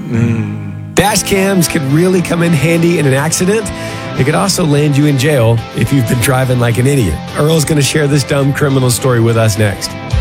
Dash cams can really come in handy in an accident. It could also land you in jail if you've been driving like an idiot. Earl's going to share this dumb criminal story with us next.